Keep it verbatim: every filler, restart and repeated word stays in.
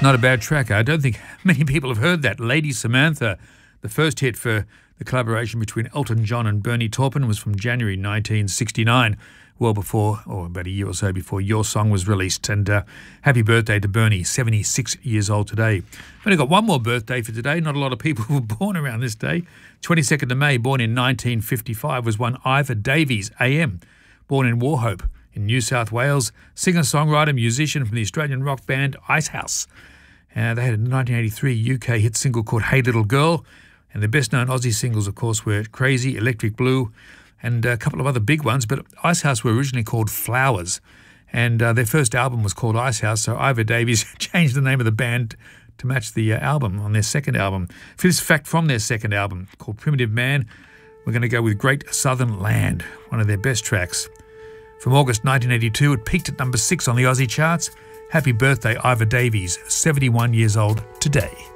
Not a bad track. I don't think many people have heard that. Lady Samantha, the first hit for the collaboration between Elton John and Bernie Taupin, was from January nineteen sixty-nine, well before, or about a year or so before Your Song was released. And uh, happy birthday to Bernie, seventy-six years old today. I've only got one more birthday for today. Not a lot of people were born around this day. twenty-second of May, born in nineteen fifty-five, was one Ivor Davies, A M, born in Wauchope in New South Wales, singer-songwriter, musician from the Australian rock band Icehouse. Uh, they had a nineteen eighty-three U K hit single called Hey Little Girl, and their best-known Aussie singles, of course, were Crazy, Electric Blue, and a couple of other big ones. But Icehouse were originally called Flowers, and uh, their first album was called Icehouse, so Ivor Davies changed the name of the band to match the uh, album on their second album. For this fact from their second album, called Primitive Man, we're going to go with Great Southern Land, one of their best tracks. From August nineteen eighty-two, it peaked at number six on the Aussie charts. Happy birthday, Ivor Davies, seventy-one years old today.